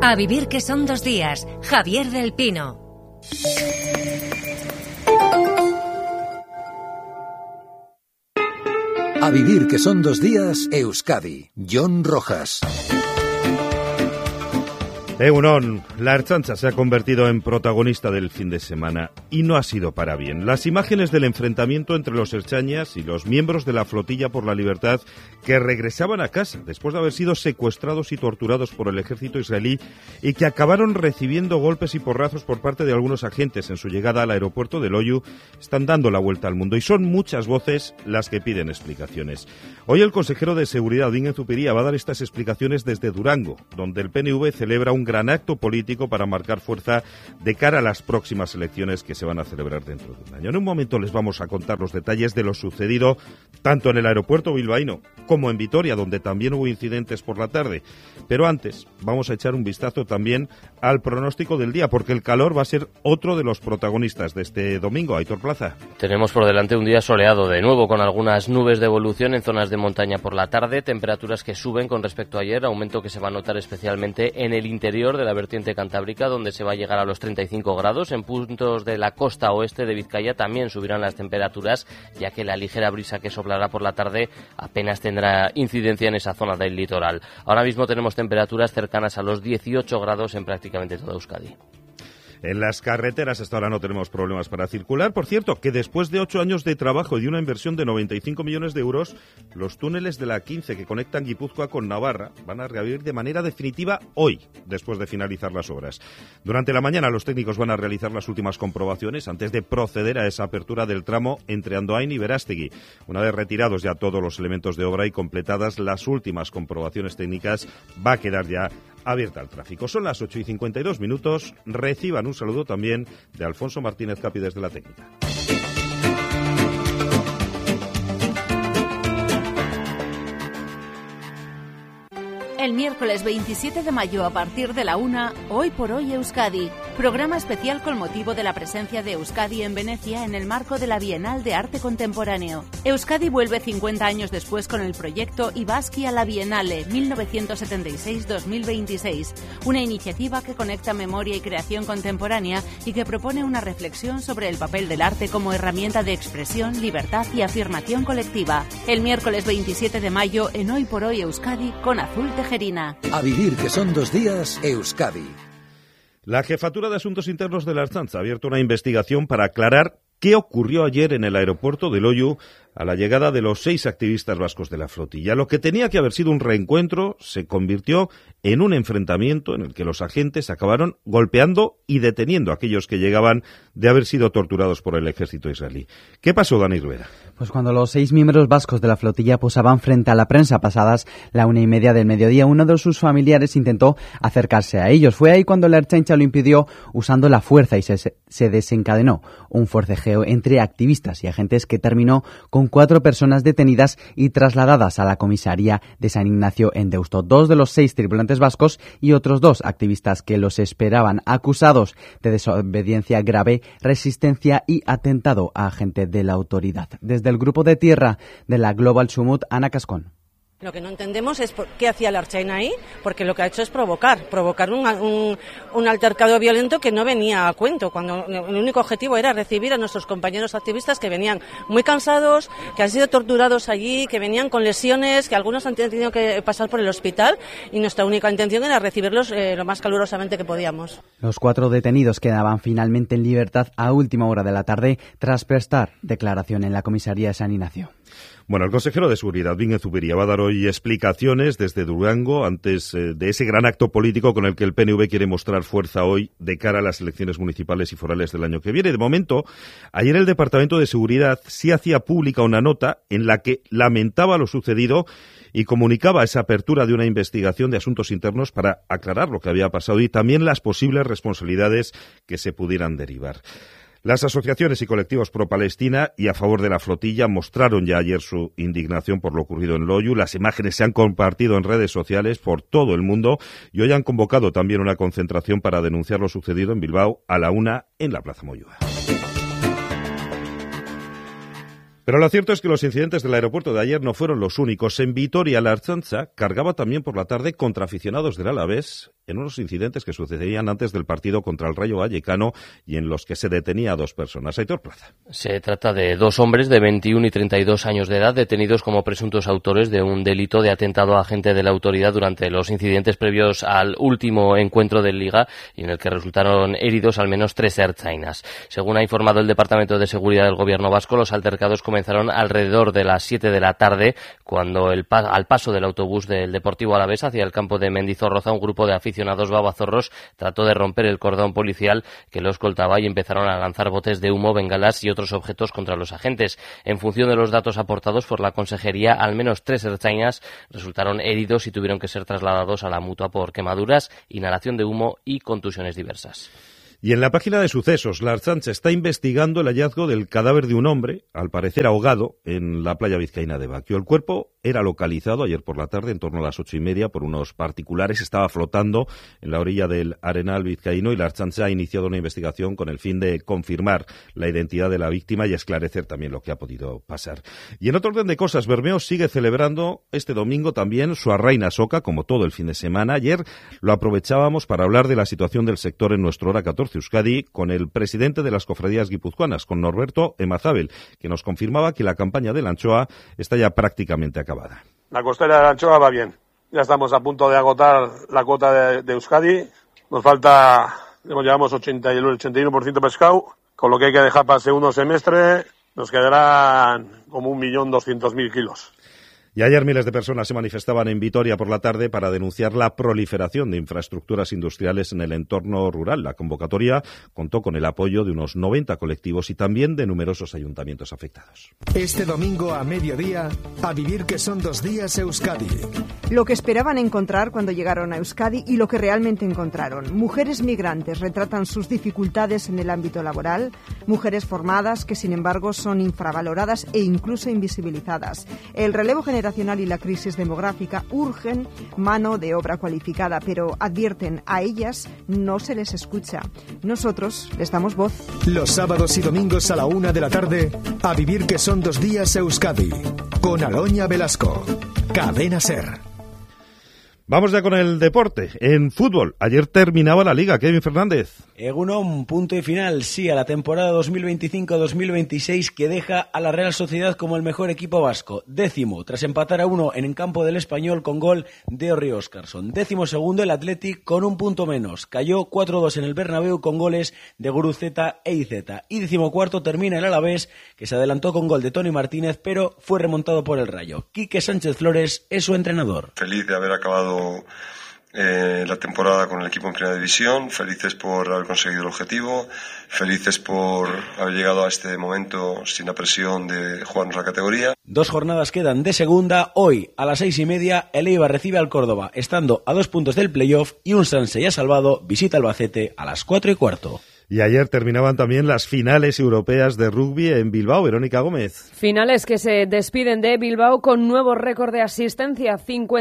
A vivir que son 2 días. Javier del Pino. A vivir que son 2 días, Euskadi. Jon Rojas. Egunon, la Ertzaintza se ha convertido en protagonista del fin de semana y no ha sido para bien. Las imágenes del enfrentamiento entre los ertzainas y los miembros de la Flotilla por la Libertad que regresaban a casa después de haber sido secuestrados y torturados por el ejército israelí y que acabaron recibiendo golpes y porrazos por parte de algunos agentes en su llegada al aeropuerto de Loiu están dando la vuelta al mundo y son muchas voces las que piden explicaciones. Hoy el consejero de Seguridad, Bingen Zupiria, va a dar estas explicaciones desde Durango, donde el PNV celebra un gran acto político para marcar fuerza de cara a las próximas elecciones que se van a celebrar dentro de un año. En un momento les vamos a contar los detalles de lo sucedido tanto en el aeropuerto bilbaíno como en Vitoria, donde también hubo incidentes por la tarde. Pero antes vamos a echar un vistazo también al pronóstico del día, porque el calor va a ser otro de los protagonistas de este domingo. Aitor Plaza. Tenemos por delante un día soleado de nuevo, con algunas nubes de evolución en zonas de montaña por la tarde, temperaturas que suben con respecto a ayer, aumento que se va a notar especialmente en el interior de la vertiente cantábrica, donde se va a llegar a los 35 grados. En puntos de la costa oeste de Vizcaya también subirán las temperaturas, ya que la ligera brisa que soplará por la tarde apenas tendrá incidencia en esa zona del litoral. Ahora mismo tenemos temperaturas cercanas a los 18 grados en prácticamente toda Euskadi. En las carreteras hasta ahora no tenemos problemas para circular. Por cierto, que después de 8 años de trabajo y de una inversión de 95 millones de euros, los túneles de la 15 que conectan Guipúzcoa con Navarra van a reabrir de manera definitiva hoy, después de finalizar las obras. Durante la mañana los técnicos van a realizar las últimas comprobaciones antes de proceder a esa apertura del tramo entre Andoain y Berástegui. Una vez retirados ya todos los elementos de obra y completadas las últimas comprobaciones técnicas, va a quedar ya abierta al tráfico. Son las 8:52. Reciban un saludo también de Alfonso Martínez Capi desde la técnica. El miércoles 27 de mayo a partir de la 1, Hoy por Hoy Euskadi. Programa especial con motivo de la presencia de Euskadi en Venecia en el marco de la Bienal de Arte Contemporáneo. Euskadi vuelve 50 años después con el proyecto Ibaski a la Bienale 1976-2026, una iniciativa que conecta memoria y creación contemporánea y que propone una reflexión sobre el papel del arte como herramienta de expresión, libertad y afirmación colectiva. El miércoles 27 de mayo en Hoy por Hoy Euskadi con Azul Tejerina. A vivir que son 2 días, Euskadi. La Jefatura de Asuntos Internos de la Ertzaintza ha abierto una investigación para aclarar qué ocurrió ayer en el aeropuerto de Loiu a la llegada de los 6 activistas vascos de la flotilla. Lo que tenía que haber sido un reencuentro se convirtió en un enfrentamiento en el que los agentes acabaron golpeando y deteniendo a aquellos que llegaban de haber sido torturados por el ejército israelí. ¿Qué pasó, Dani Rueda? Pues cuando los 6 miembros vascos de la flotilla posaban frente a la prensa pasadas la 1:30 del mediodía, uno de sus familiares intentó acercarse a ellos. Fue ahí cuando la Ertzaintza lo impidió usando la fuerza y se desencadenó un forcejeo entre activistas y agentes que terminó con 4 personas detenidas y trasladadas a la comisaría de San Ignacio en Deusto. 2 de los 6 tripulantes vascos y otros 2 activistas que los esperaban, acusados de desobediencia grave, resistencia y atentado a agente de la autoridad. Desde el grupo de tierra de la Global Sumut, Ana Cascón. Lo que no entendemos es qué hacía la Ertzaintza ahí, porque lo que ha hecho es provocar un altercado violento que no venía a cuento, cuando el único objetivo era recibir a nuestros compañeros activistas que venían muy cansados, que han sido torturados allí, que venían con lesiones, que algunos han tenido que pasar por el hospital, y nuestra única intención era recibirlos lo más calurosamente que podíamos. Los 4 detenidos quedaban finalmente en libertad a última hora de la tarde tras prestar declaración en la comisaría de San Ignacio. Bueno, el consejero de Seguridad, Bingen Zupiria, va a dar hoy explicaciones desde Durango antes de ese gran acto político con el que el PNV quiere mostrar fuerza hoy de cara a las elecciones municipales y forales del año que viene. De momento, ayer el Departamento de Seguridad sí hacía pública una nota en la que lamentaba lo sucedido y comunicaba esa apertura de una investigación de asuntos internos para aclarar lo que había pasado y también las posibles responsabilidades que se pudieran derivar. Las asociaciones y colectivos pro-Palestina y a favor de la flotilla mostraron ya ayer su indignación por lo ocurrido en Loiu. Las imágenes se han compartido en redes sociales por todo el mundo y hoy han convocado también una concentración para denunciar lo sucedido en Bilbao a la 1 en la Plaza Moyúa. Pero lo cierto es que los incidentes del aeropuerto de ayer no fueron los únicos. En Vitoria, la Ertzaintza cargaba también por la tarde contra aficionados del Alavés en unos incidentes que sucedían antes del partido contra el Rayo Vallecano y en los que se detenía a 2 personas. Aitor Plaza. Se trata de 2 hombres de 21 y 32 años de edad detenidos como presuntos autores de un delito de atentado a agente de la autoridad durante los incidentes previos al último encuentro de Liga y en el que resultaron heridos al menos 3 ertzainas. Según ha informado el Departamento de Seguridad del Gobierno vasco, los altercados comenzaron alrededor de las 7 de la tarde, cuando al paso del autobús del Deportivo Alavés hacia el campo de Mendizorroza, un grupo de aficionados babazorros trató de romper el cordón policial que lo escoltaba y empezaron a lanzar botes de humo, bengalas y otros objetos contra los agentes. En función de los datos aportados por la Consejería, al menos 3 ertzainas resultaron heridos y tuvieron que ser trasladados a la Mutua por quemaduras, inhalación de humo y contusiones diversas. Y en la página de sucesos, la Ertzaintza está investigando el hallazgo del cadáver de un hombre, al parecer ahogado, en la playa vizcaína de Baquio. El cuerpo era localizado ayer por la tarde, en torno a las 8:30, por unos particulares. Estaba flotando en la orilla del Arenal vizcaíno y la Ertzaintza ha iniciado una investigación con el fin de confirmar la identidad de la víctima y esclarecer también lo que ha podido pasar. Y en otro orden de cosas, Bermeo sigue celebrando este domingo también su Arraina Soca, como todo el fin de semana. Ayer lo aprovechábamos para hablar de la situación del sector en nuestro Hora 14 Euskadi con el presidente de las cofradías guipuzcoanas, con Norberto Emazabel, que nos confirmaba que la campaña de la anchoa está ya prácticamente acabada. La costera de la anchoa va bien. Ya estamos a punto de agotar la cuota de Euskadi. Nos falta, llevamos 81% pescado, con lo que hay que dejar para el segundo semestre. Nos quedarán como 1.200.000 kilos. Y ayer miles de personas se manifestaban en Vitoria por la tarde para denunciar la proliferación de infraestructuras industriales en el entorno rural. La convocatoria contó con el apoyo de unos 90 colectivos y también de numerosos ayuntamientos afectados. Este domingo a mediodía, a vivir que son 2 días Euskadi. Lo que esperaban encontrar cuando llegaron a Euskadi y lo que realmente encontraron. Mujeres migrantes retratan sus dificultades en el ámbito laboral, mujeres formadas que sin embargo son infravaloradas e incluso invisibilizadas. El relevo generacional y la crisis demográfica urgen mano de obra cualificada, pero advierten, a ellas no se les escucha. Nosotros les damos voz. Los sábados y domingos a la 1 de la tarde, a vivir que son 2 días Euskadi, con Aloña Velasco. Cadena SER. Vamos ya con el deporte. En fútbol, ayer terminaba la Liga. Kevin Fernández. Egunon, punto y final, sí, a la temporada 2025-2026 que deja a la Real Sociedad como el mejor equipo vasco. 10º, tras empatar a 1 en el campo del Español con gol de Orri Óscarson. 12º el Athletic con 1 punto menos. Cayó 4-2 en el Bernabéu con goles de Guruceta e Izeta. Y 14º termina el Alavés, que se adelantó con gol de Toni Martínez, pero fue remontado por el Rayo. Quique Sánchez Flores es su entrenador. Feliz de haber acabado la temporada con el equipo en primera división, felices por haber conseguido el objetivo, felices por haber llegado a este momento sin la presión de jugarnos la categoría. 2 jornadas quedan de segunda. Hoy a las 6:30 el Eibar recibe al Córdoba, estando a 2 puntos del playoff, y un Sanse ya salvado visita Albacete a las 4:15. Y ayer terminaban también las finales europeas de rugby en Bilbao. Verónica Gómez. Finales que se despiden de Bilbao con nuevo récord de asistencia.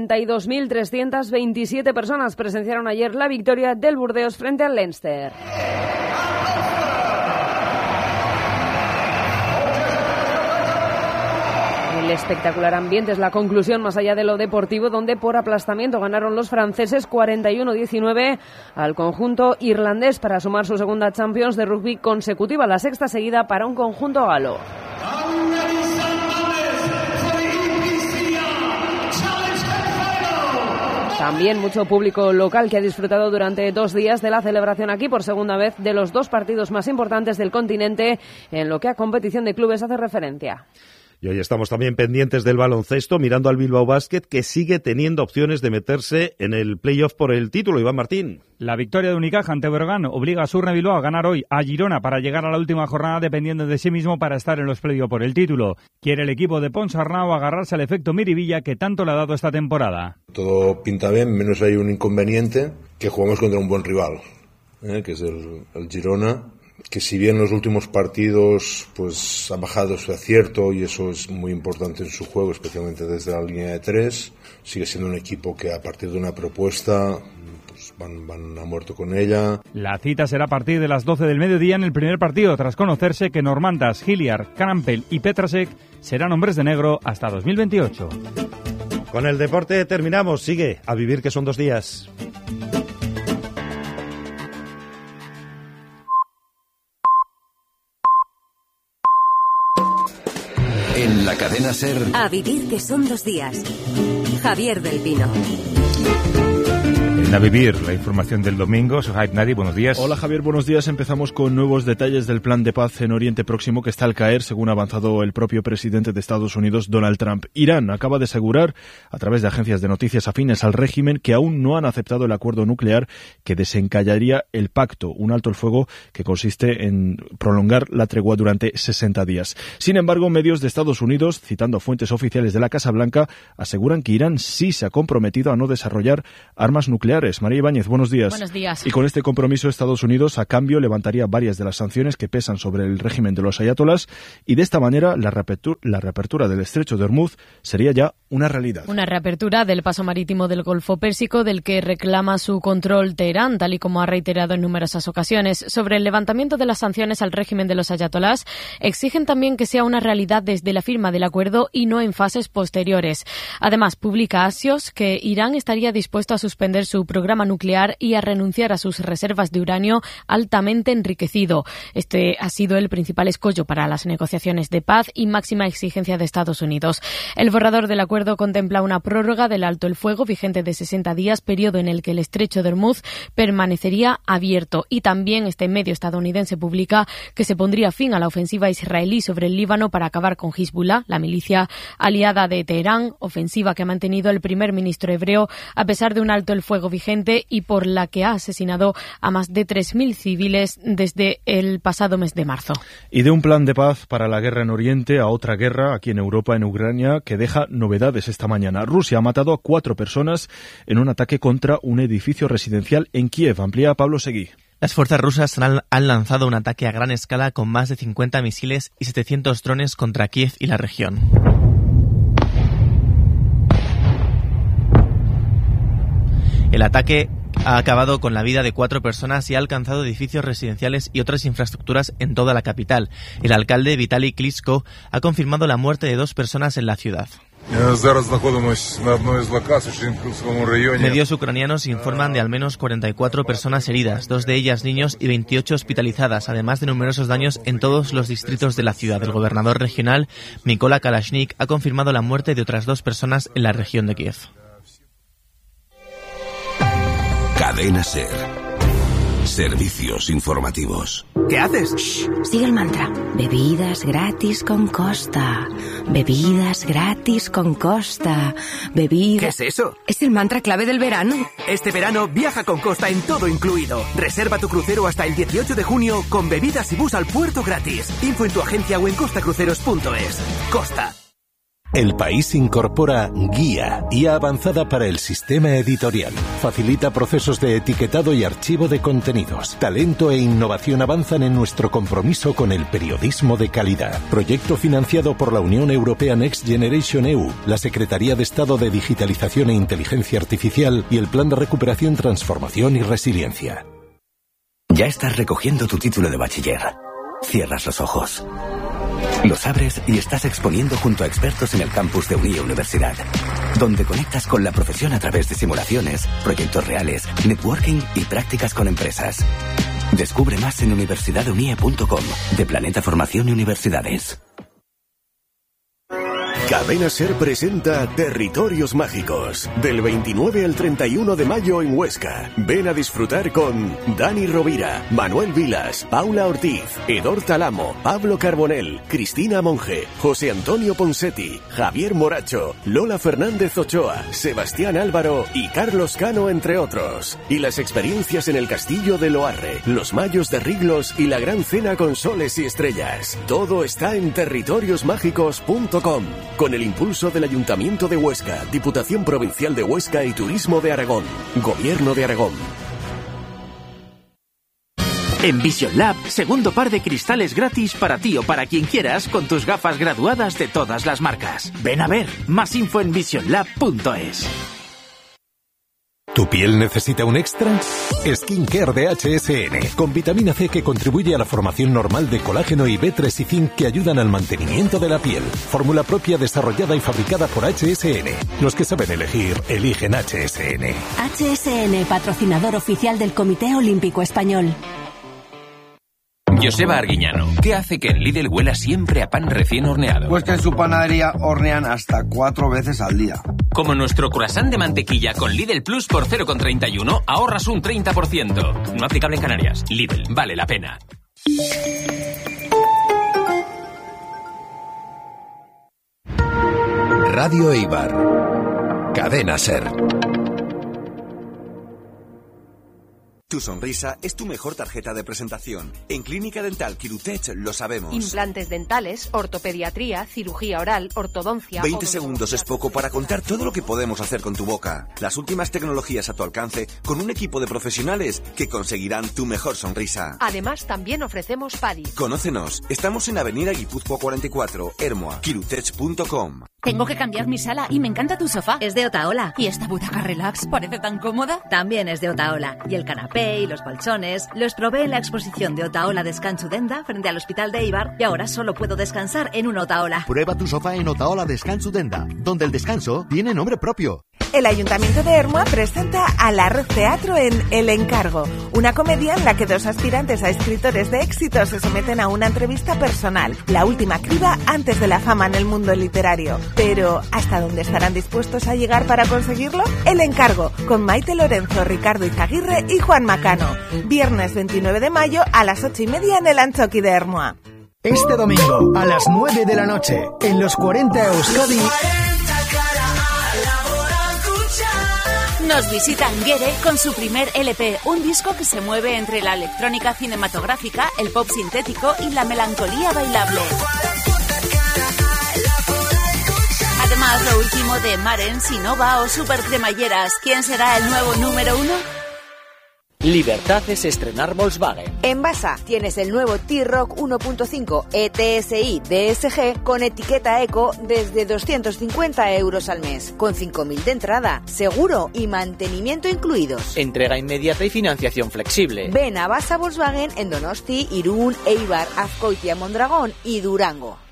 52.327 personas presenciaron ayer la victoria del Burdeos frente al Leinster. El espectacular ambiente es la conclusión más allá de lo deportivo, donde por aplastamiento ganaron los franceses 41-19 al conjunto irlandés para sumar su segunda Champions de rugby consecutiva, la 6ª seguida para un conjunto galo. También mucho público local que ha disfrutado durante 2 días de la celebración aquí por segunda vez de los 2 partidos más importantes del continente en lo que a competición de clubes hace referencia. Y hoy estamos también pendientes del baloncesto, mirando al Bilbao Basket, que sigue teniendo opciones de meterse en el playoff por el título. Iván Martín. La victoria de Unicaja ante Bergán obliga a Surne Bilbao a ganar hoy a Girona para llegar a la última jornada dependiendo de sí mismo para estar en los playoffs por el título. Quiere el equipo de Ponsarnau agarrarse al efecto Miribilla que tanto le ha dado esta temporada. Todo pinta bien, menos hay un inconveniente, que jugamos contra un buen rival, que es el Girona, que si bien en los últimos partidos pues ha bajado su acierto y eso es muy importante en su juego, especialmente desde la línea de 3, sigue siendo un equipo que a partir de una propuesta pues van a muerto con ella. La cita será a partir de las 12 del mediodía en el primer partido, tras conocerse que Normandas, Hilliard, Krampel y Petrasek serán hombres de negro hasta 2028. Con el deporte terminamos. Sigue a vivir que son 2 días. Cadena SER. A vivir que son 2 días. Javier del Pino. A vivir, la información del domingo. Sohaib Nadi, buenos días. Hola Javier, buenos días. Empezamos con nuevos detalles del plan de paz en Oriente Próximo que está al caer, según ha avanzado el propio presidente de Estados Unidos, Donald Trump. Irán acaba de asegurar, a través de agencias de noticias afines al régimen, que aún no han aceptado el acuerdo nuclear que desencallaría el pacto, un alto el fuego que consiste en prolongar la tregua durante 60 días. Sin embargo, medios de Estados Unidos, citando fuentes oficiales de la Casa Blanca, aseguran que Irán sí se ha comprometido a no desarrollar armas nucleares. María Ibáñez, buenos días. Buenos días. Y con este compromiso, Estados Unidos, a cambio, levantaría varias de las sanciones que pesan sobre el régimen de los ayatolás, y de esta manera la reapertura del estrecho de Hormuz sería ya una realidad. Una reapertura del paso marítimo del Golfo Pérsico, del que reclama su control Teherán, tal y como ha reiterado en numerosas ocasiones. Sobre el levantamiento de las sanciones al régimen de los ayatolás, exigen también que sea una realidad desde la firma del acuerdo y no en fases posteriores. Además, publica Axios que Irán estaría dispuesto a suspender su programa nuclear y a renunciar a sus reservas de uranio altamente enriquecido. Este ha sido el principal escollo para las negociaciones de paz y máxima exigencia de Estados Unidos. El borrador del acuerdo contempla una prórroga del alto el fuego vigente de 60 días, periodo en el que el estrecho de Hormuz permanecería abierto. Y también este medio estadounidense publica que se pondría fin a la ofensiva israelí sobre el Líbano para acabar con Hezbollah, la milicia aliada de Teherán, ofensiva que ha mantenido el primer ministro hebreo a pesar de un alto el fuego vigente y por la que ha asesinado a más de 3.000 civiles desde el pasado mes de marzo. Y de un plan de paz para la guerra en Oriente a otra guerra aquí en Europa, en Ucrania, que deja novedades esta mañana. Rusia ha matado a 4 personas en un ataque contra un edificio residencial en Kiev. Amplía Pablo Seguí. Las fuerzas rusas han lanzado un ataque a gran escala con más de 50 misiles y 700 drones contra Kiev y la región. El ataque ha acabado con la vida de 4 personas y ha alcanzado edificios residenciales y otras infraestructuras en toda la capital. El alcalde Vitaly Klitschko ha confirmado la muerte de 2 personas en la ciudad. Medios ucranianos informan de al menos 44 personas heridas, 2 de ellas niños y 28 hospitalizadas, además de numerosos daños en todos los distritos de la ciudad. El gobernador regional, Mykola Kalashnik, ha confirmado la muerte de otras 2 personas en la región de Kiev. Cadena SER. Servicios informativos. ¿Qué haces? Shh, sigue el mantra. Bebidas gratis con Costa. Bebidas gratis con Costa. Bebidas... ¿Qué es eso? Es el mantra clave del verano. Este verano viaja con Costa en todo incluido. Reserva tu crucero hasta el 18 de junio con bebidas y bus al puerto gratis. Info en tu agencia o en costacruceros.es. Costa. El País incorpora Guía Avanzada para el Sistema Editorial. Facilita procesos de etiquetado y archivo de contenidos. Talento e innovación avanzan en nuestro compromiso con el periodismo de calidad. Proyecto financiado por la Unión Europea Next Generation EU, la Secretaría de Estado de Digitalización e Inteligencia Artificial y el Plan de Recuperación, Transformación y Resiliencia. Ya estás recogiendo tu título de bachiller. Cierras los ojos. Los abres y estás exponiendo junto a expertos en el campus de Unie Universidad, donde conectas con la profesión a través de simulaciones, proyectos reales, networking y prácticas con empresas. Descubre más en universidadeunie.com, de Planeta Formación y Universidades. Cadena SER presenta Territorios Mágicos, del 29 al 31 de mayo en Huesca. Ven a disfrutar con Dani Rovira, Manuel Vilas, Paula Ortiz, Edor Talamo, Pablo Carbonell, Cristina Monge, José Antonio Ponsetti, Javier Moracho, Lola Fernández Ochoa, Sebastián Álvaro y Carlos Cano, entre otros. Y las experiencias en el Castillo de Loarre, los Mayos de Riglos y la Gran Cena con Soles y Estrellas. Todo está en territoriosmágicos.com. Con el impulso del Ayuntamiento de Huesca, Diputación Provincial de Huesca y Turismo de Aragón. Gobierno de Aragón. En Vision Lab, segundo par de cristales gratis para ti o para quien quieras con tus gafas graduadas de todas las marcas. Ven a ver, más info en visionlab.es. ¿Tu piel necesita un extra? Skincare de HSN, con vitamina C que contribuye a la formación normal de colágeno y B3 y zinc que ayudan al mantenimiento de la piel. Fórmula propia desarrollada y fabricada por HSN. Los que saben elegir, eligen HSN. HSN, patrocinador oficial del Comité Olímpico Español. Joseba Arguiñano, ¿qué hace que en Lidl huela siempre a pan recién horneado? Pues que en su panadería hornean hasta 4 veces al día. Como nuestro croissant de mantequilla con Lidl Plus por 0,31 ahorras un 30%. No aplicable en Canarias. Lidl, vale la pena. Radio Eibar. Cadena Ser. Tu sonrisa es tu mejor tarjeta de presentación. En Clínica Dental Quirutech lo sabemos. Implantes dentales, ortopediatría, cirugía oral, ortodoncia... 20 segundos es poco para contar todo lo que podemos hacer con tu boca. Las últimas tecnologías a tu alcance con un equipo de profesionales que conseguirán tu mejor sonrisa. Además, también ofrecemos PADI. Conócenos. Estamos en Avenida Guipúzcoa 44, Ermua. Quirutech.com. Tengo que cambiar mi sala y me encanta tu sofá. Es de Otaola. ¿Y esta butaca relax parece tan cómoda? También es de Otaola. Y el canapé y los colchones los probé en la exposición de Otaola Descanso Denda frente al Hospital de Eibar y ahora solo puedo descansar en un Otaola. Prueba tu sofá en Otaola Descanso Denda, donde el descanso tiene nombre propio. El Ayuntamiento de Ermua presenta al Arroz Teatro en El Encargo, una comedia en la que 2 aspirantes a escritores de éxito se someten a una entrevista personal, la última criba antes de la fama en el mundo literario. Pero, ¿hasta dónde estarán dispuestos a llegar para conseguirlo? El Encargo, con Maite Lorenzo, Ricardo Izaguirre y Juan Macano. Viernes 29 de mayo a las 8:30 en el Anchoqui de Ermua. Este domingo, a las 9 de la noche, en los 40 Euskadi... Nos visita Anguere con su primer LP, un disco que se mueve entre la electrónica cinematográfica, el pop sintético y la melancolía bailable. Además, lo último de Maren, Sinova o Super Cremalleras. ¿Quién será el nuevo número 1? Libertad es estrenar Volkswagen. En Basa tienes el nuevo T-Roc 1.5 ETSI DSG con etiqueta Eco desde 250 euros al mes, con 5.000 de entrada, seguro y mantenimiento incluidos. Entrega inmediata y financiación flexible. Ven a Basa Volkswagen en Donosti, Irún, Eibar, Azkoitia, Mondragón y Durango.